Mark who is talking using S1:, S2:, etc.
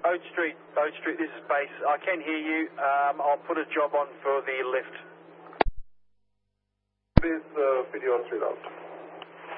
S1: Oat Street, this is base. I can hear you. I'll put a job on for the lift.
S2: Please video Street out.